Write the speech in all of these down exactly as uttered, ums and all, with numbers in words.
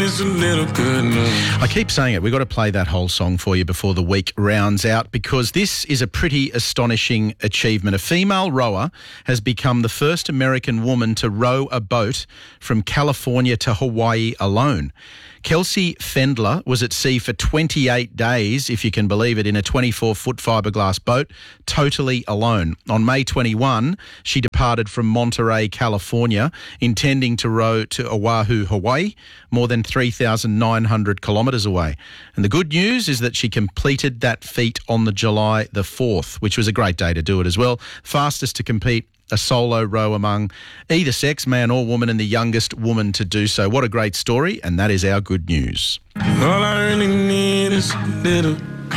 is a little good news. I keep saying it. We've got to play that whole song for you before the week rounds out, because this is a pretty astonishing achievement. A female rower has become the first American woman to row a boat from California to Hawaii alone. Kelsey Fendler was at sea for twenty-eight days, if you can believe it, in a twenty-four foot fiberglass boat, totally alone. On May twenty-first, she departed from Monterey, California, intending to row to Oahu, Hawaii, more than three thousand nine hundred kilometres away. And the good news is that she completed that feat on the July the fourth, which was a great day to do it as well. Fastest to compete a solo row among either sex, man or woman, and the youngest woman to do so. What a great story, and that is our good news. All I really need is a little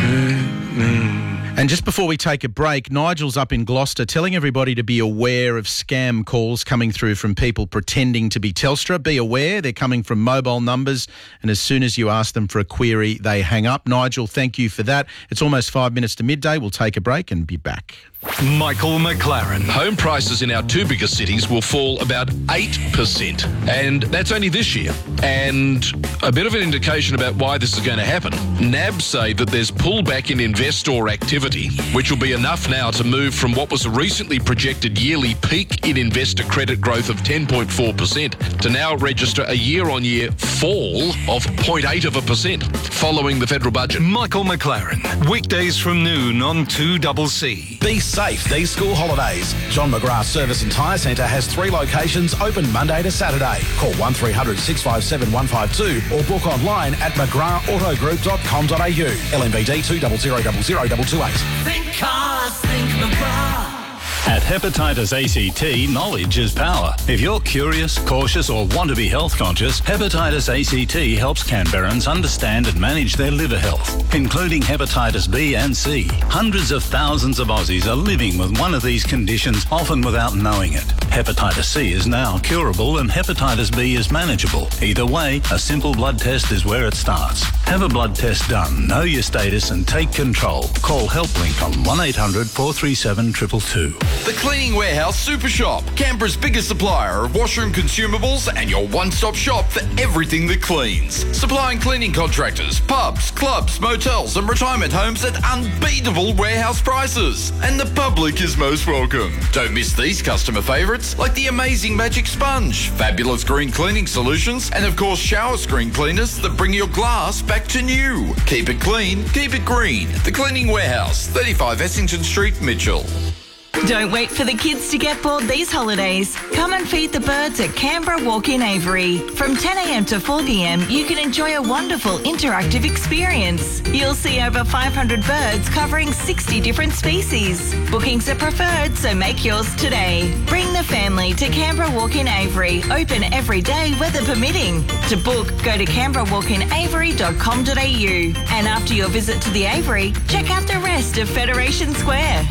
good news. And just before we take a break, Nigel's up in Gloucester telling everybody to be aware of scam calls coming through from people pretending to be Telstra. Be aware, they're coming from mobile numbers, and as soon as you ask them for a query, they hang up. Nigel, thank you for that. It's almost five minutes to midday. We'll take a break and be back. Michael McLaren. Home prices in our two biggest cities will fall about eight percent, and that's only this year. And a bit of an indication about why this is going to happen. N A B say that there's pullback in investor activity, which will be enough now to move from what was a recently projected yearly peak in investor credit growth of ten point four percent to now register a year-on-year fall of zero point eight of a percent following the federal budget. Michael McLaren. Weekdays from noon on two C C. Be safe these school holidays. John McGrath Service and Tyre Centre has three locations open Monday to Saturday. Call one three hundred six five seven one five two or book online at mcgrath auto group dot com dot a u. L M B D two zero zero zero zero two two eight. Think cars, think McGrath. At Hepatitis A C T, knowledge is power. If you're curious, cautious or want to be health conscious, Hepatitis A C T helps Canberrans understand and manage their liver health, including hepatitis B and C. Hundreds of thousands of Aussies are living with one of these conditions, often without knowing it. Hepatitis C is now curable and hepatitis B is manageable. Either way, a simple blood test is where it starts. Have a blood test done, know your status and take control. Call HelpLink on one eight hundred four three seven two two two. The Cleaning Warehouse Super Shop, Canberra's biggest supplier of washroom consumables and your one-stop shop for everything that cleans. Supplying cleaning contractors, pubs, clubs, motels and retirement homes at unbeatable warehouse prices. And the public is most welcome. Don't miss these customer favourites like the amazing Magic Sponge, fabulous green cleaning solutions and of course shower screen cleaners that bring your glass back to new. Keep it clean, keep it green. The Cleaning Warehouse, thirty-five Essington Street, Mitchell. Don't wait for the kids to get bored these holidays. Come and feed the birds at Canberra Walk-in Avery. From ten a m to four p m, you can enjoy a wonderful interactive experience. You'll see over five hundred birds covering sixty different species. Bookings are preferred, so make yours today. Bring the family to Canberra Walk-in Avery. Open every day, weather permitting. To book, go to canberra walk in avery dot com dot a u. And after your visit to the Avery, check out the rest of Federation Square.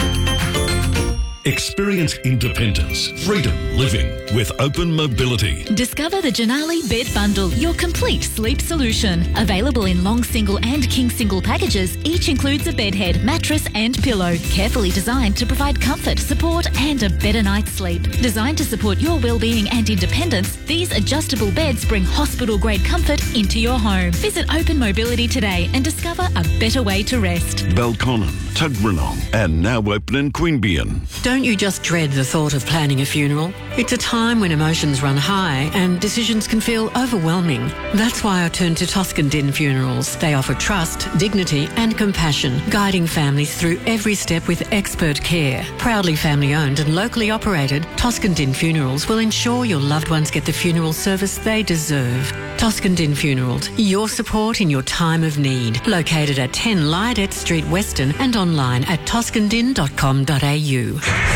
Experience independence, freedom living with Open Mobility. Discover the Janali Bed Bundle, your complete sleep solution. Available in long single and king single packages, each includes a bed head, mattress and pillow. Carefully designed to provide comfort, support and a better night's sleep. Designed to support your well-being and independence, these adjustable beds bring hospital-grade comfort into your home. Visit Open Mobility today and discover a better way to rest. Belconnen, Tuggeranong and now open in Queanbeyan. Don't you just dread the thought of planning a funeral? It's a time when emotions run high and decisions can feel overwhelming. That's why I turn to Toscan Din Funerals. They offer trust, dignity and compassion, guiding families through every step with expert care. Proudly family-owned and locally operated, Toscan Din Funerals will ensure your loved ones get the funeral service they deserve. Toscan Din Funerals, your support in your time of need. Located at ten Lydet Street, Western and online at toscan din dot com dot a u.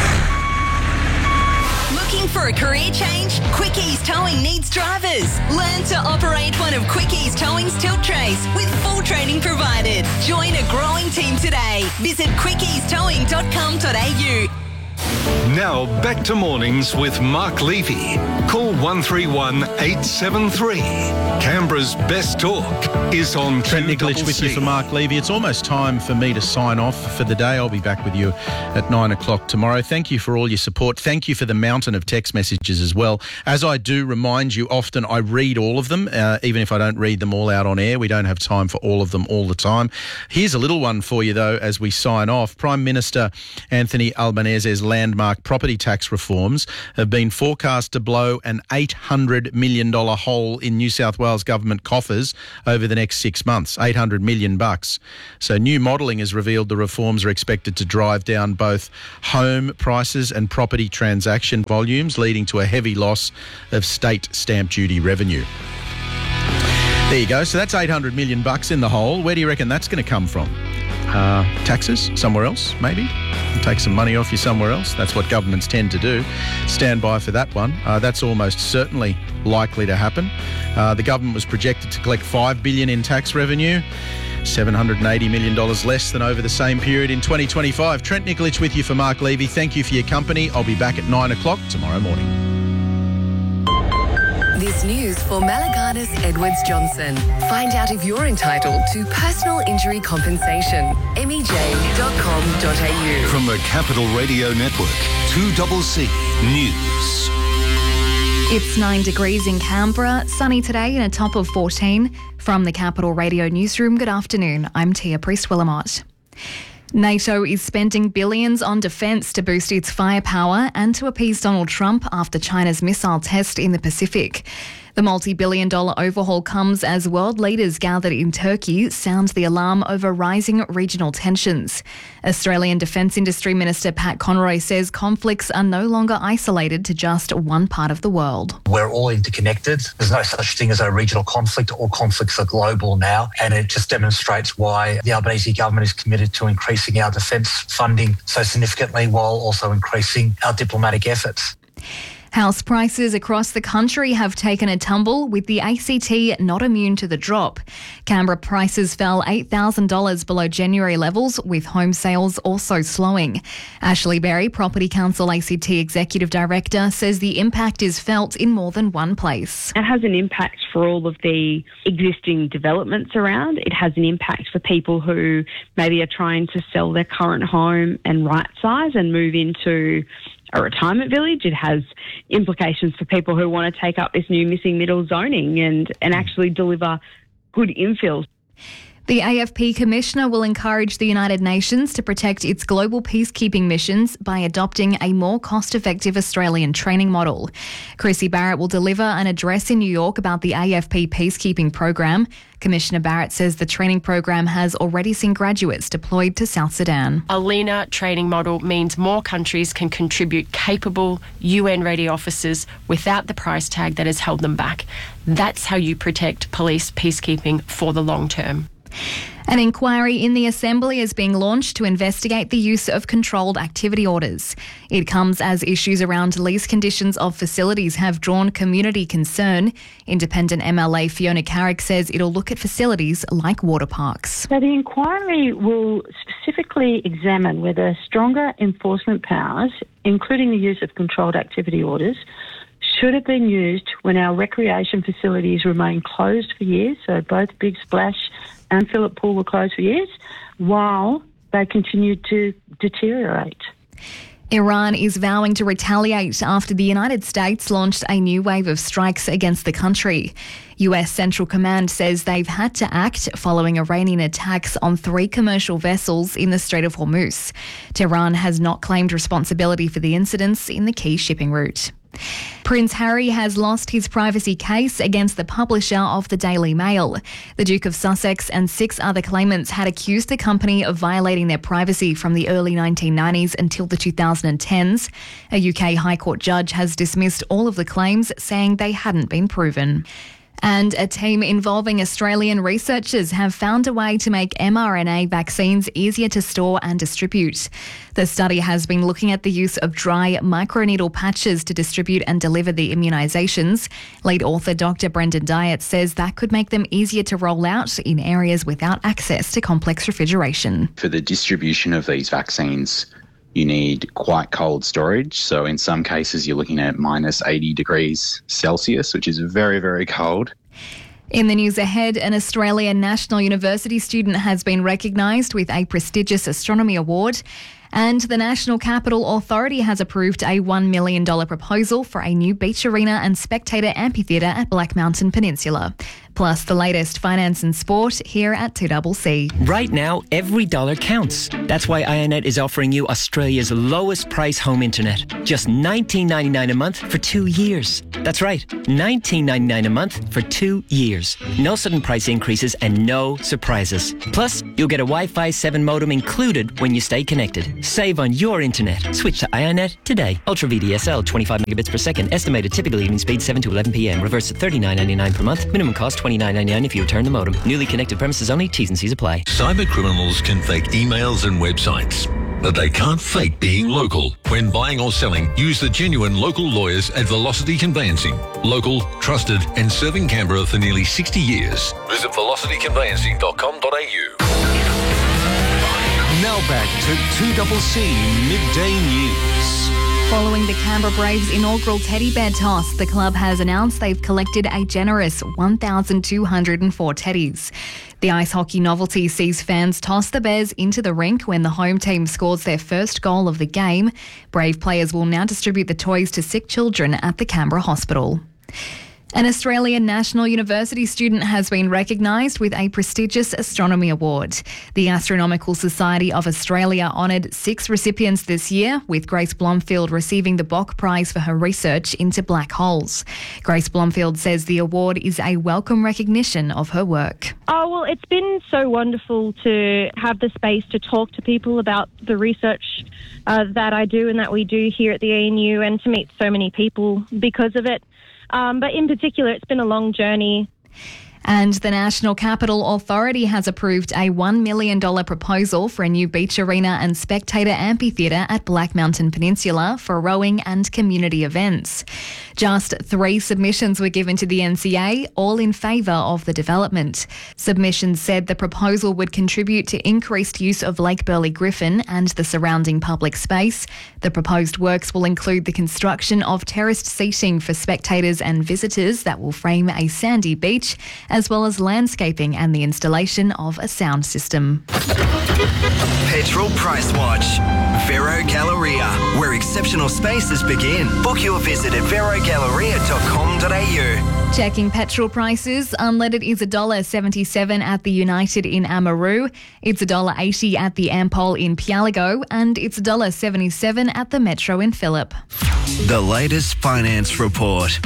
Looking for a career change? Quickies Towing needs drivers. Learn to operate one of Quickies Towing's tilt trays with full training provided. Join a growing team today. Visit quickies towing dot com dot a u. Now back to mornings with Mark Levy. Call one three one eight seven three. Canberra's best talk is on Trent Nicholich with you for Mark Levy. It's almost time for me to sign off for the day. I'll be back with you at nine o'clock tomorrow. Thank you for all your support. Thank you for the mountain of text messages as well. As I do remind you often, I read all of them, uh, even if I don't read them all out on air. We don't have time for all of them all the time. Here's a little one for you, though, as we sign off. Prime Minister Anthony Albanese's landmark property tax reforms have been forecast to blow an eight hundred million dollars hole in New South Wales government coffers over the next six months, eight hundred million bucks. So new modelling has revealed the reforms are expected to drive down both home prices and property transaction volumes, leading to a heavy loss of state stamp duty revenue. There you go. So that's eight hundred million bucks in the hole. Where do you reckon that's going to come from? Uh, taxes? Somewhere else, maybe? Take some money off you somewhere else. That's what governments tend to do. Stand by for that one. Uh, that's almost certainly likely to happen. Uh, the government was projected to collect five billion dollars in tax revenue, seven hundred eighty million dollars less than over the same period in twenty twenty-five. Trent Nicholich with you for Mark Levy. Thank you for your company. I'll be back at nine o'clock tomorrow morning. This news for Malaganas Edwards Johnson. Find out if you're entitled to personal injury compensation. M E J dot com dot a u. From the Capital Radio Network, two C C News. It's nine degrees in Canberra, sunny today and a top of fourteen. From the Capital Radio Newsroom, good afternoon. I'm Tia Priest-Willamot. NATO is spending billions on defence to boost its firepower and to appease Donald Trump after China's missile test in the Pacific. The multi-billion dollar overhaul comes as world leaders gathered in Turkey sound the alarm over rising regional tensions. Australian Defence Industry Minister Pat Conroy says conflicts are no longer isolated to just one part of the world. We're all interconnected. There's no such thing as a regional conflict. All conflicts are global now, and it just demonstrates why the Albanese government is committed to increasing our defence funding so significantly while also increasing our diplomatic efforts. House prices across the country have taken a tumble, with the A C T not immune to the drop. Canberra prices fell eight thousand dollars below January levels, with home sales also slowing. Ashley Berry, Property Council A C T Executive Director, says the impact is felt in more than one place. It has an impact for all of the existing developments around. It has an impact for people who maybe are trying to sell their current home and right size and move into a retirement village. It has implications for people who want to take up this new missing middle zoning and, and actually deliver good infills. The A F P Commissioner will encourage the United Nations to protect its global peacekeeping missions by adopting a more cost-effective Australian training model. Chrissy Barrett will deliver an address in New York about the A F P peacekeeping program. Commissioner Barrett says the training program has already seen graduates deployed to South Sudan. A leaner training model means more countries can contribute capable U N-ready officers without the price tag that has held them back. That's how you protect police peacekeeping for the long term. An inquiry in the Assembly is being launched to investigate the use of controlled activity orders. It comes as issues around lease conditions of facilities have drawn community concern. Independent M L A Fiona Carrick says it'll look at facilities like water parks. So the inquiry will specifically examine whether stronger enforcement powers, including the use of controlled activity orders, should have been used when our recreation facilities remain closed for years, so both Big Splash and Phillip Pool were closed for years, while they continued to deteriorate. Iran is vowing to retaliate after the United States launched a new wave of strikes against the country. U S Central Command says they've had to act following Iranian attacks on three commercial vessels in the Strait of Hormuz. Tehran has not claimed responsibility for the incidents in the key shipping route. Prince Harry has lost his privacy case against the publisher of the Daily Mail. The Duke of Sussex and six other claimants had accused the company of violating their privacy from the early nineteen nineties until the two thousand tens. A U K High Court judge has dismissed all of the claims, saying they hadn't been proven. And a team involving Australian researchers have found a way to make mRNA vaccines easier to store and distribute. The study has been looking at the use of dry microneedle patches to distribute and deliver the immunisations. Lead author Doctor Brendan Diet says that could make them easier to roll out in areas without access to complex refrigeration. For the distribution of these vaccines, You need quite cold storage. So in some cases, you're looking at minus eighty degrees Celsius, which is very, very cold. In the news ahead, an Australian National University student has been recognised with a prestigious astronomy award. And the National Capital Authority has approved a one million dollars proposal for a new beach arena and spectator amphitheatre at Black Mountain Peninsula. Plus the latest finance and sport here at two C C. Right now, every dollar counts. That's why Ionet is offering you Australia's lowest price home internet. Just nineteen ninety-nine a month for two years. That's right, nineteen ninety-nine a month for two years. No sudden price increases and no surprises. Plus, you'll get a Wi-Fi seven modem included when you stay connected. Save on your internet. Switch to Ionet today. Ultra V D S L, twenty-five megabits per second. Estimated typical evening speed seven to eleven p.m. Reverse at thirty-nine ninety-nine per month. Minimum cost twenty-nine ninety-nine if you return the modem. Newly connected premises only. T's and C's apply. Cyber criminals can fake emails and websites, but they can't fake being local. When buying or selling, use the genuine local lawyers at Velocity Conveyancing. Local, trusted, and serving Canberra for nearly sixty years. Visit velocity conveyancing dot com dot a u. Now back to two C C Midday News. Following the Canberra Braves' inaugural teddy bear toss, the club has announced they've collected a generous one thousand two hundred four teddies. The ice hockey novelty sees fans toss the bears into the rink when the home team scores their first goal of the game. Brave players will now distribute the toys to sick children at the Canberra Hospital. An Australian National University student has been recognised with a prestigious astronomy award. The Astronomical Society of Australia honoured six recipients this year, with Grace Blomfield receiving the Bok Prize for her research into black holes. Grace Blomfield says the award is a welcome recognition of her work. Oh, well, it's been so wonderful to have the space to talk to people about the research uh, that I do and that we do here at the A N U, and to meet so many people because of it. Um, but in particular, it's been a long journey. And the National Capital Authority has approved a one million dollars proposal for a new beach arena and spectator amphitheatre at Black Mountain Peninsula for rowing and community events. Just three submissions were given to the N C A, all in favour of the development. Submissions said the proposal would contribute to increased use of Lake Burley Griffin and the surrounding public space. The proposed works will include the construction of terraced seating for spectators and visitors that will frame a sandy beach, as well as landscaping and the installation of a sound system. Petrol Price Watch. Vero Galleria, where exceptional spaces begin. Book your visit at vero galleria dot com dot a u. Checking petrol prices, unleaded is one dollar seventy-seven at the United in Amaroo, it's one dollar eighty at the Ampol in Pialago, and it's one dollar seventy-seven at the Metro in Phillip. The latest finance report.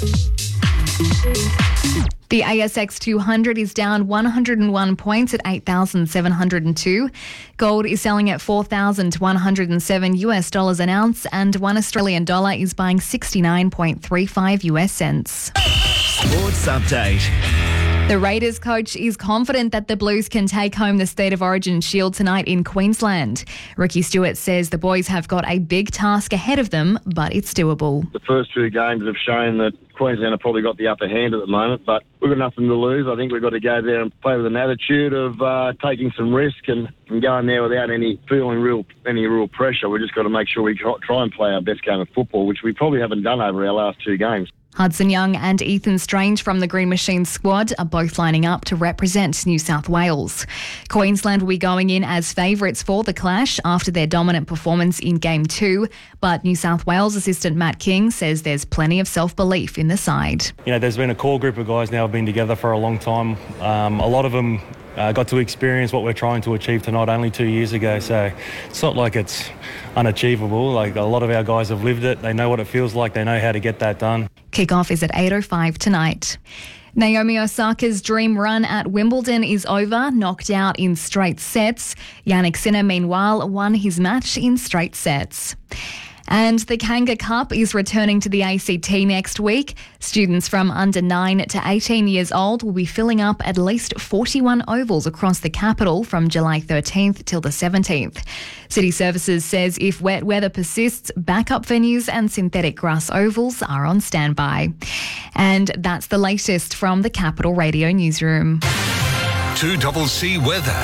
The A S X two hundred is down one hundred one points at eight thousand seven hundred two. Gold is selling at four thousand one hundred seven U S dollars an ounce, and one Australian dollar is buying sixty-nine point three five U S cents. Sports update. The Raiders coach is confident that the Blues can take home the State of Origin Shield tonight in Queensland. Ricky Stewart says the boys have got a big task ahead of them, but it's doable. The first two games have shown that Queensland have probably got the upper hand at the moment, but we've got nothing to lose. I think we've got to go there and play with an attitude of uh, taking some risk and, and going there without any feeling real any real pressure. We've just got to make sure we try and play our best game of football, which we probably haven't done over our last two games. Hudson Young and Ethan Strange from the Green Machine squad are both lining up to represent New South Wales. Queensland will be going in as favourites for the clash after their dominant performance in Game two, but New South Wales assistant Matt King says there's plenty of self-belief in the side. You know, there's been a core group of guys now who've been together for a long time. Um, a lot of them uh, got to experience what we're trying to achieve tonight only two years ago, so it's not like it's unachievable. Like, a lot of our guys have lived it. They know what it feels like. They know how to get that done. Kickoff is at eight oh five tonight. Naomi Osaka's dream run at Wimbledon is over, knocked out in straight sets. Yannick Sinner, meanwhile, won his match in straight sets. And the Kanga Cup is returning to the A C T next week. Students from under nine to eighteen years old will be filling up at least forty-one ovals across the capital from July thirteenth till the seventeenth. City Services says if wet weather persists, backup venues and synthetic grass ovals are on standby. And that's the latest from the Capital Radio newsroom. two C C weather.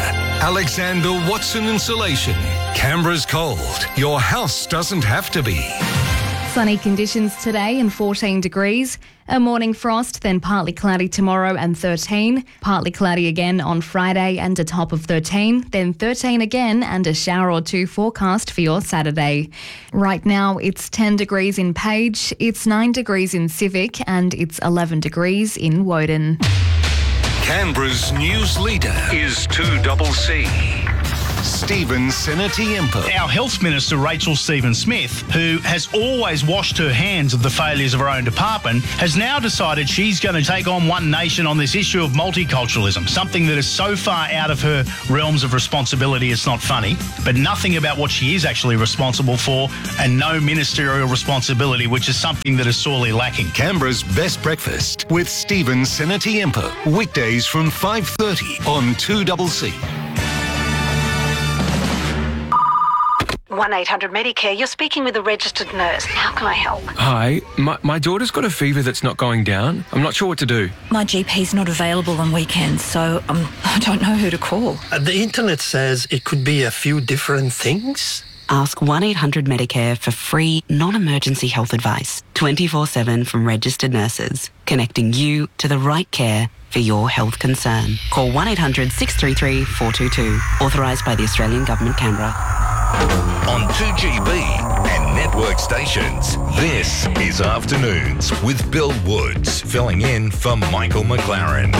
Alexander Watson Insulation. Canberra's cold. Your house doesn't have to be. Sunny conditions today and fourteen degrees. A morning frost, then partly cloudy tomorrow and thirteen. Partly cloudy again on Friday and a top of thirteen. Then thirteen again and a shower or two forecast for your Saturday. Right now it's ten degrees in Page, it's nine degrees in Civic and it's eleven degrees in Woden. Canberra's news leader is two C C. Stephen Senatiempo. Our Health Minister, Rachel Stephen-Smith, who has always washed her hands of the failures of her own department, has now decided she's going to take on One Nation on this issue of multiculturalism, something that is so far out of her realms of responsibility it's not funny, but nothing about what she is actually responsible for, and no ministerial responsibility, which is something that is sorely lacking. Canberra's Best Breakfast with Stephen Senatiempo. Weekdays from five thirty on two C C. one eight hundred Medicare, you're speaking with a registered nurse. How can I help? Hi, my, my daughter's got a fever that's not going down. I'm not sure what to do. My G P's not available on weekends, so um, I don't know who to call. Uh, the internet says it could be a few different things. Ask one eight hundred Medicare for free, non-emergency health advice. twenty-four seven from registered nurses, connecting you to the right care for your health concern. Call one eight hundred six three three four two two. Authorised by the Australian Government, Canberra. On two G B and network stations, this is Afternoons with Bill Woods, filling in for Michael McLaren.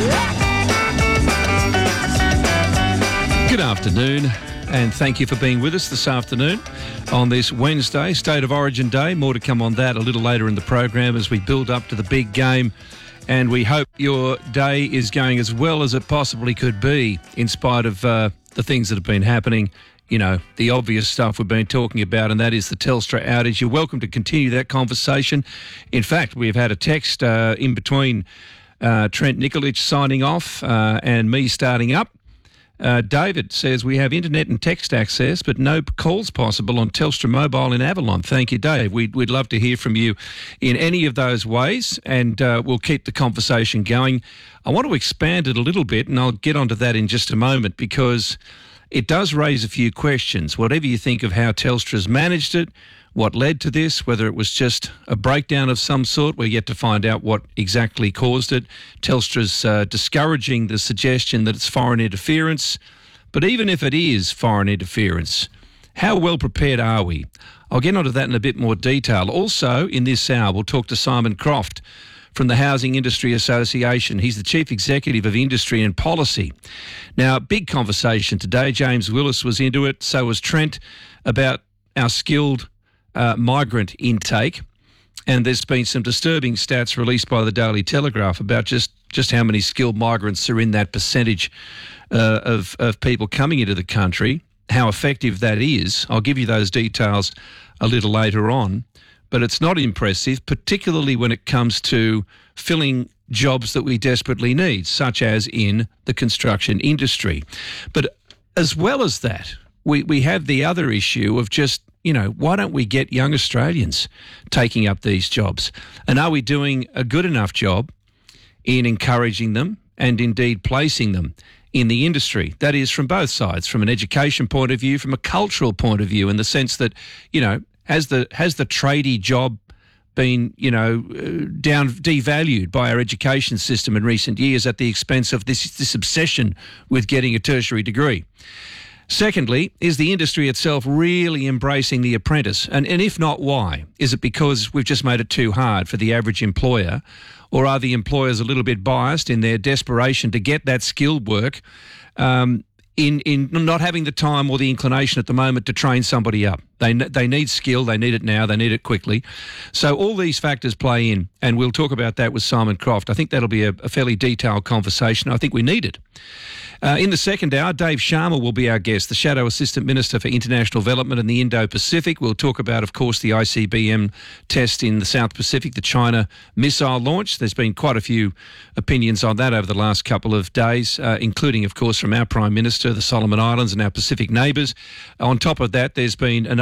Good afternoon, and thank you for being with us this afternoon on this Wednesday, State of Origin Day. More to come on that a little later in the program as we build up to the big game. And we hope your day is going as well as it possibly could be, in spite of uh, the things that have been happening. You know, the obvious stuff we've been talking about, and that is the Telstra outage. You're welcome to continue that conversation. In fact, we've had a text uh, in between uh, Trent Nikolic signing off uh, and me starting up. Uh, David says we have internet and text access, but no calls possible on Telstra Mobile in Avalon. Thank you, Dave. We'd, we'd love to hear from you in any of those ways, and uh, we'll keep the conversation going. I want to expand it a little bit, and I'll get onto that in just a moment, because it does raise a few questions. Whatever you think of how Telstra's managed it, what led to this, whether it was just a breakdown of some sort, we're yet to find out what exactly caused it. Telstra's uh, discouraging the suggestion that it's foreign interference. But even if it is foreign interference, how well prepared are we? I'll get onto that in a bit more detail. Also, in this hour, we'll talk to Simon Croft from the Housing Industry Association. He's the Chief Executive of Industry and Policy. Now, big conversation today. James Willis was into it, so was Trent, about our skilled uh, migrant intake. And there's been some disturbing stats released by the Daily Telegraph about just, just how many skilled migrants are in that percentage uh, of, of people coming into the country, how effective that is. I'll give you those details a little later on. But it's not impressive, particularly when it comes to filling jobs that we desperately need, such as in the construction industry. But as well as that, we, we have the other issue of just, you know, why don't we get young Australians taking up these jobs? And are we doing a good enough job in encouraging them and indeed placing them in the industry? That is, from both sides, from an education point of view, from a cultural point of view, in the sense that, you know, Has the has the tradie job been, you know, down devalued by our education system in recent years at the expense of this this obsession with getting a tertiary degree? Secondly, is the industry itself really embracing the apprentice? And, and if not, why? Is it because we've just made it too hard for the average employer? Or are the employers a little bit biased in their desperation to get that skilled work, um, in, in not having the time or the inclination at the moment to train somebody up? They they need skill, they need it now, they need it quickly. So all these factors play in, and we'll talk about that with Simon Croft. I think that'll be a, a fairly detailed conversation. I think we need it. Uh, in the second hour, Dave Sharma will be our guest, the Shadow Assistant Minister for International Development in the Indo-Pacific. We'll talk about, of course, the I C B M test in the South Pacific, the China missile launch. There's been quite a few opinions on that over the last couple of days, uh, including, of course, from our Prime Minister, the Solomon Islands and our Pacific neighbours. On top of that, there's been another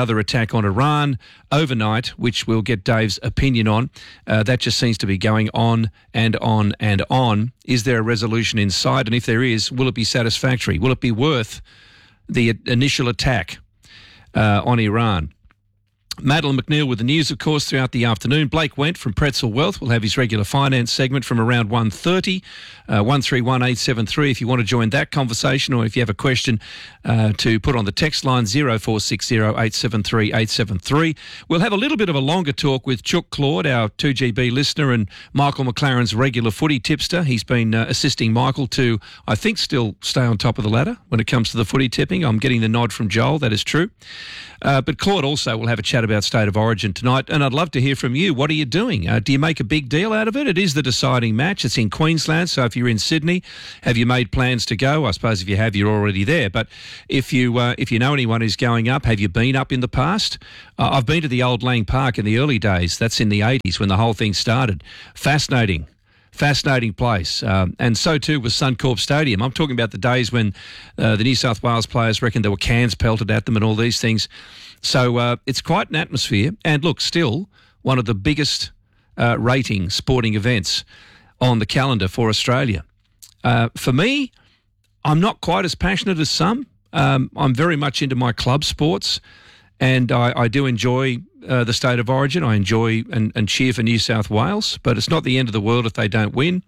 another attack on Iran overnight, which we'll get Dave's opinion on. Uh, that just seems to be going on and on and on. Is there a resolution in sight? And if there is, will it be satisfactory? Will it be worth the initial attack uh, on Iran? Madeline McNeil with the news, of course, throughout the afternoon. Blake Went from Pretzel Wealth will have his regular finance segment from around one thirty, uh, one three one eight seven three if you want to join that conversation, or if you have a question uh, to put on the text line zero four six zero eight seven three eight seven three. We'll have a little bit of a longer talk with Chook Claude, our two G B listener and Michael McLaren's regular footy tipster. He's been uh, assisting Michael to, I think, still stay on top of the ladder when it comes to the footy tipping. I'm getting the nod from Joel, that is true. Uh, but Claude also will have a chat about State of Origin tonight, and I'd love to hear from you. What are you doing? Uh, do you make a big deal out of it? It is the deciding match. It's in Queensland, so if you're in Sydney, have you made plans to go? I suppose if you have, you're already there. But if you uh, if you know anyone who's going up, have you been up in the past? Uh, I've been to the old Lang Park in the early days. That's in the eighties when the whole thing started. Fascinating. Fascinating place. Um, and so too was Suncorp Stadium. I'm talking about the days when uh, the New South Wales players reckoned there were cans pelted at them and all these things. So uh, it's quite an atmosphere. And look, still one of the biggest uh, rating sporting events on the calendar for Australia. Uh, for me, I'm not quite as passionate as some. Um, I'm very much into my club sports, and I, I do enjoy uh, the State of Origin. I enjoy and, and cheer for New South Wales, but it's not the end of the world if they don't win.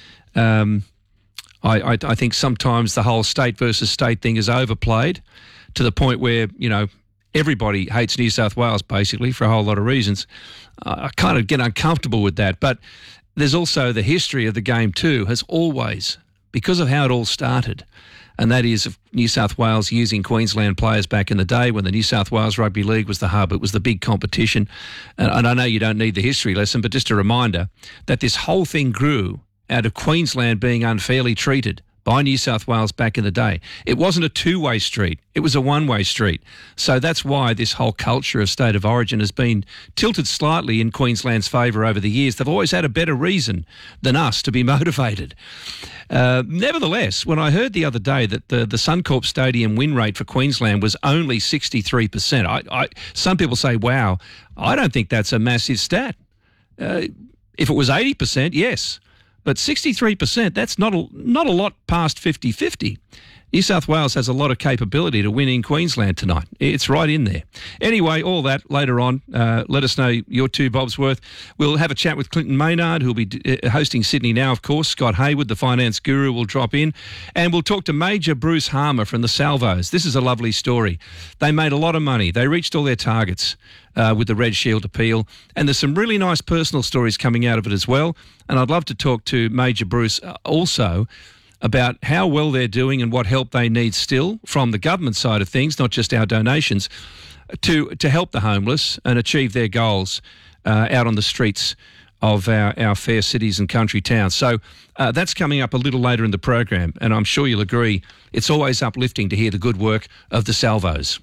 Um, I, I, I think sometimes the whole state versus state thing is overplayed to the point where, you know, everybody hates New South Wales basically for a whole lot of reasons. Uh, I kind of get uncomfortable with that, but there's also the history of the game too, has always, because of how it all started, and that is of New South Wales using Queensland players back in the day when the New South Wales Rugby League was the hub. It was the big competition. And I know you don't need the history lesson, but just a reminder that this whole thing grew out of Queensland being unfairly treated by New South Wales back in the day. It wasn't a two-way street. It was a one-way street. So that's why this whole culture of State of Origin has been tilted slightly in Queensland's favour over the years. They've always had a better reason than us to be motivated. Uh, nevertheless, when I heard the other day that the, the Suncorp Stadium win rate for Queensland was only sixty-three percent, I, I, some people say, wow, I don't think that's a massive stat. Uh, if it was eighty percent, yes. But sixty-three percent, that's not a, not a lot past fifty-fifty. New South Wales has a lot of capability to win in Queensland tonight. It's right in there. Anyway, all that later on. Uh, let us know your two bobs worth. We'll have a chat with Clinton Maynard, who'll be hosting Sydney Now, of course. Scott Hayward, the finance guru, will drop in. And we'll talk to Major Bruce Harmer from the Salvos. This is a lovely story. They made a lot of money. They reached all their targets uh, with the Red Shield appeal. And there's some really nice personal stories coming out of it as well. And I'd love to talk to Major Bruce also about how well they're doing and what help they need still from the government side of things, not just our donations, to to help the homeless and achieve their goals uh, out on the streets of our, our fair cities and country towns. So uh, that's coming up a little later in the program, and I'm sure you'll agree it's always uplifting to hear the good work of the Salvos.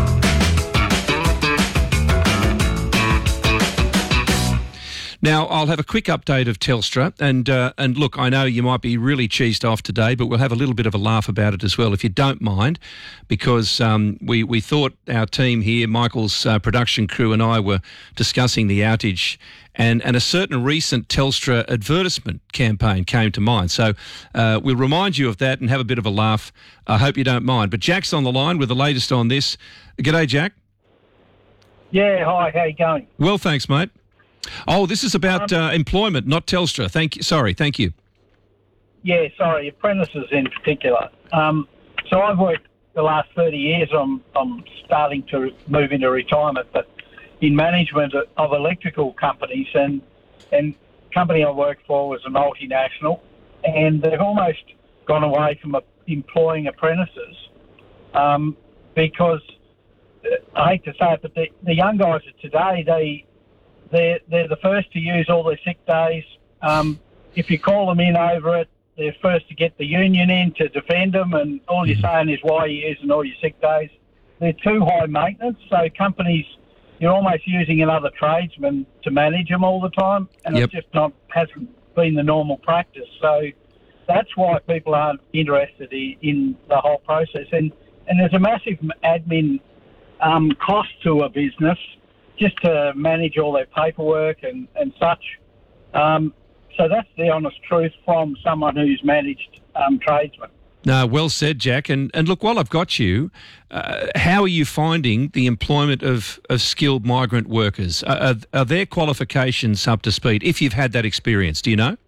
Now, I'll have a quick update of Telstra. And uh, and look, I know you might be really cheesed off today, but we'll have a little bit of a laugh about it as well, if you don't mind, because um, we, we thought our team here, Michael's uh, production crew and I, were discussing the outage, and, and a certain recent Telstra advertisement campaign came to mind. So uh, we'll remind you of that and have a bit of a laugh. I hope you don't mind. But Jack's on the line with the latest on this. G'day, Jack. Yeah, hi, how you going? Well, thanks, mate. Oh, this is about um, uh, employment, not Telstra. Thank you. Sorry, thank you. Yeah, sorry, apprentices in particular. Um, so I've worked the last thirty years. I'm I'm starting to move into retirement, but in management of electrical companies, and and company I worked for was a multinational, and they've almost gone away from uh, employing apprentices um, because uh, I hate to say it, but the, the young guys of today, they They're, they're the first to use all their sick days. Um, if you call them in over it, they're first to get the union in to defend them, and all you're saying is why you're using all your sick days. They're too high maintenance, so companies, you're almost using another tradesman to manage them all the time, and yep. it's just not hasn't been the normal practice. So that's why people aren't interested in the whole process. And, and there's a massive admin um, cost to a business just to manage all their paperwork and, and such. Um, so that's the honest truth from someone who's managed um, tradesmen. No, well said, Jack. And and look, while I've got you, uh, how are you finding the employment of, of skilled migrant workers? Are, are, are their qualifications up to speed, if you've had that experience? Do you know?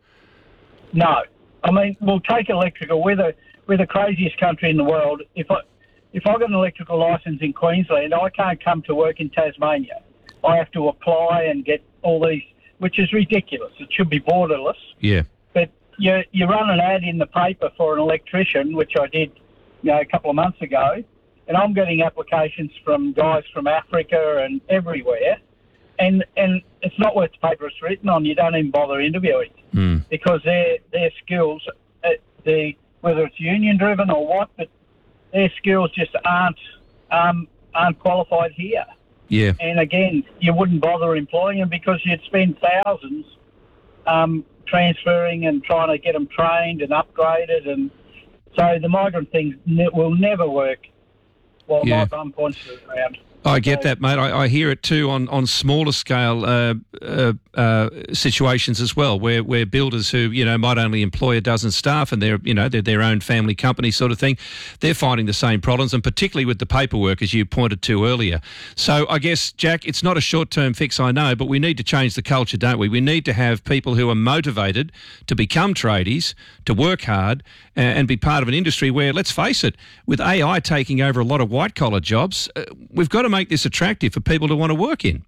No. I mean, we'll take electrical. We're the, we're the craziest country in the world. If I, if I got an electrical licence in Queensland, I can't come to work in Tasmania. I have to apply and get all these, which is ridiculous. It should be borderless. Yeah. But you you run an ad in the paper for an electrician, which I did, you know, a couple of months ago, and I'm getting applications from guys from Africa and everywhere, and and it's not worth the paper it's written on. You don't even bother interviewing mm. because their their skills, uh, the whether it's union driven or what, but their skills just aren't um, aren't qualified here. Yeah. And again, you wouldn't bother employing them because you'd spend thousands um, transferring and trying to get them trained and upgraded. And so the migrant thing ne- will never work while Yeah. my bum points to the ground. I get that, mate. I, I hear it too on, on smaller scale uh, uh, uh, situations as well, where, where builders who, you know, might only employ a dozen staff and they're, you know, they're their own family company sort of thing, they're finding the same problems, and particularly with the paperwork, as you pointed to earlier. So I guess, Jack, it's not a short-term fix, I know, but we need to change the culture, don't we? We need to have people who are motivated to become tradies, to work hard and, and be part of an industry where, let's face it, with A I taking over a lot of white-collar jobs, uh, we've got to make this attractive for people to want to work in.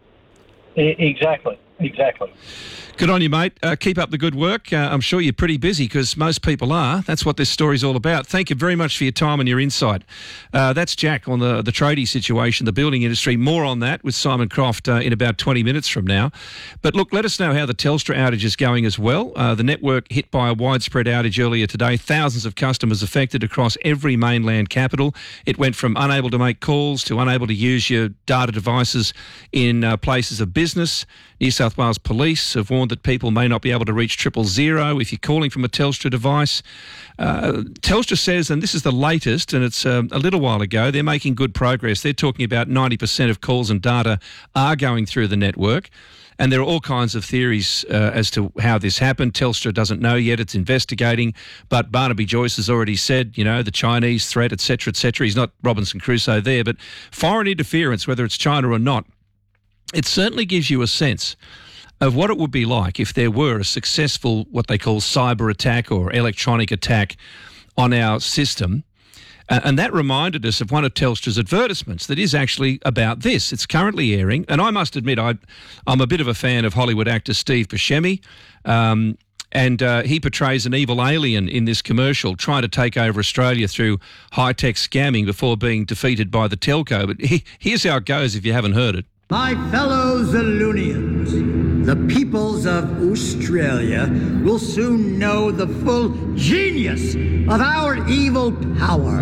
E- Exactly, exactly. Good on you, mate. Uh, keep up the good work. Uh, I'm sure you're pretty busy because most people are. That's what this story's all about. Thank you very much for your time and your insight. Uh, that's Jack on the, the tradie situation, the building industry. More on that with Simon Croft uh, in about twenty minutes from now. But look, let us know how the Telstra outage is going as well. Uh, the network hit by a widespread outage earlier today. Thousands of customers affected across every mainland capital. It went from unable to make calls to unable to use your data devices in uh, places of business. New South Wales Police have warned that people may not be able to reach triple zero if you're calling from a Telstra device. Uh, Telstra says, and this is the latest, and it's um, a little while ago, they're making good progress. They're talking about ninety percent of calls and data are going through the network. And there are all kinds of theories uh, as to how this happened. Telstra doesn't know yet. It's investigating. But Barnaby Joyce has already said, you know, the Chinese threat, et cetera, et cetera. He's not Robinson Crusoe there. But foreign interference, whether it's China or not, it certainly gives you a sense of what it would be like if there were a successful, what they call cyber attack or electronic attack on our system. Uh, and that reminded us of one of Telstra's advertisements that is actually about this. It's currently airing. And I must admit, I, I'm a bit of a fan of Hollywood actor Steve Buscemi. Um, and uh, he portrays an evil alien in this commercial trying to take over Australia through high-tech scamming before being defeated by the telco. But he, here's how it goes if you haven't heard it. My fellow Zalunians, the peoples of Australia will soon know the full genius of our evil power.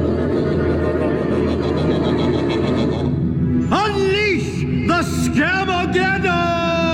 Unleash the Scamageddon!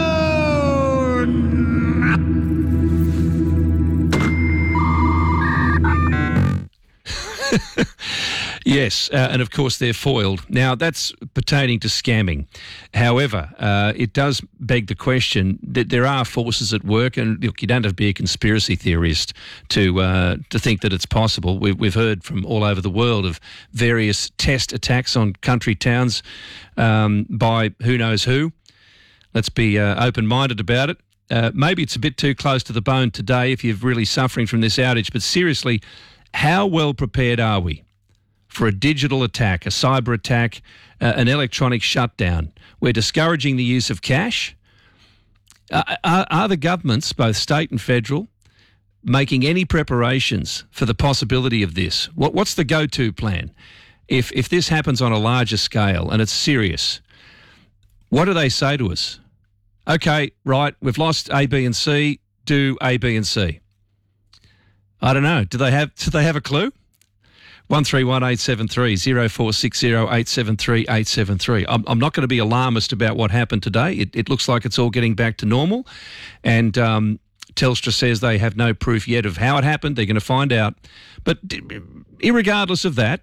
Yes, uh, and of course they're foiled. Now, that's pertaining to scamming. However, uh, it does beg the question that there are forces at work, and look, you don't have to be a conspiracy theorist to uh, to think that it's possible. We've, we've heard from all over the world of various test attacks on country towns um, by who knows who. Let's be uh, open-minded about it. Uh, maybe it's a bit too close to the bone today if you're really suffering from this outage, but seriously, how well prepared are we for a digital attack, a cyber attack, uh, an electronic shutdown? We're discouraging the use of cash. Uh, are, are the governments, both state and federal, making any preparations for the possibility of this? What, what's the go-to plan? If, if this happens on a larger scale and it's serious, what do they say to us? Okay, right, we've lost A, B and C, do A, B and C. I don't know. Do they have, do they have a clue? one three one eight seven three, zero four six zero eight seven three eight seven three. I'm, I'm not going to be alarmist about what happened today. It, it looks like it's all getting back to normal. And um, Telstra says they have no proof yet of how it happened. They're going to find out. But irregardless of that,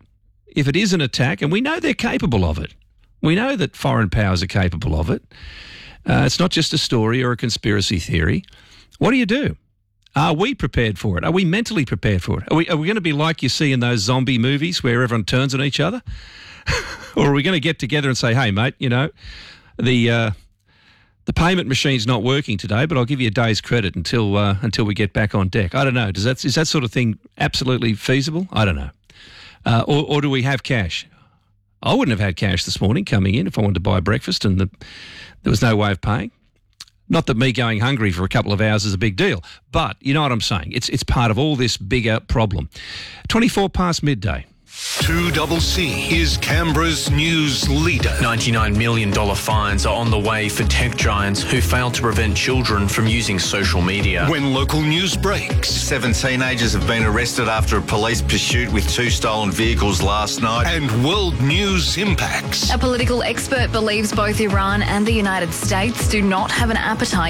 if it is an attack, and we know they're capable of it, we know that foreign powers are capable of it, uh, it's not just a story or a conspiracy theory, what do you do? Are we prepared for it? Are we mentally prepared for it? Are we, are we going to be like you see in those zombie movies where everyone turns on each other? Or are we going to get together and say, hey, mate, you know, the uh, the payment machine's not working today, but I'll give you a day's credit until uh, until we get back on deck? I don't know. Does that is that sort of thing absolutely feasible? I don't know. Uh, or, or do we have cash? I wouldn't have had cash this morning coming in if I wanted to buy breakfast and the, there was no way of paying. Not that me going hungry for a couple of hours is a big deal, but you know what I'm saying. It's it's part of all this bigger problem. twenty-four past midday. two C C is Canberra's news leader. ninety-nine million dollars fines are on the way for tech giants who failed to prevent children from using social media. When local news breaks. Seven teenagers have been arrested after a police pursuit with two stolen vehicles last night. And world news impacts. A political expert believes both Iran and the United States do not have an appetite